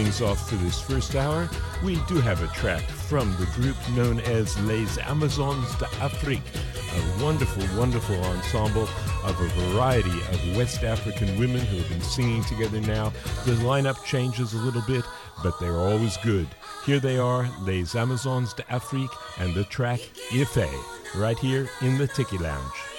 things off for this first hour, we do have a track from the group known as Les Amazons d'Afrique, a wonderful, wonderful ensemble of a variety of West African women who have been singing together now. The lineup changes a little bit, but they're always good. Here they are, Les Amazons d'Afrique, and the track Ife, right here in the Tiki Lounge.